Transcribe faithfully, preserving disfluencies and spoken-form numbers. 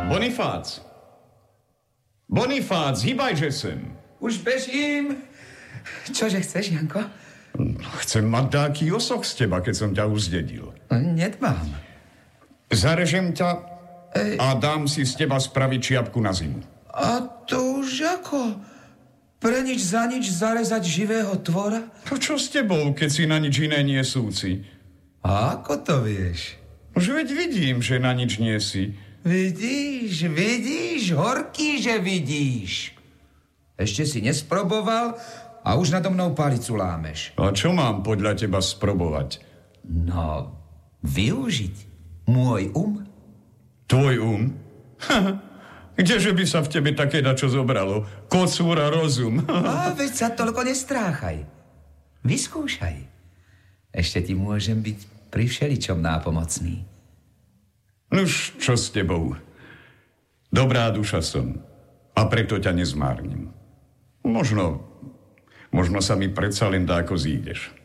Bonifác! Bonifác, hýbajže sem. Už bežím. Čože chceš, Janko? Chcem mať dáky osoch z teba, keď som ťa uzdedil. Nedbám. Zarežem ťa a dám si z teba spraviť čiapku na zimu. A to už ako? Pre nič za nič zarezať živého tvora? To čo s tebou, keď si na nič iné nie súci? A ako to vieš? Už veď vidím, že na nič nie si. Vidíš, vidíš, horký, že vidíš. Ešte si nesproboval a už nado mnou palicu lámeš. A čo mám podľa teba sprobovať? No, využiť môj um. Tvoj um? Kdeže by sa v tebe také dačo zobralo? Kocúra rozum. A veď sa toľko nestráchaj. Vyskúšaj. Ešte ti môžem byť pri všeličom nápomocný. Nuž, čo s tebou? Dobrá duša som a preto ťa nezmárnim. Možno, možno sa mi predsa len dáko zídeš.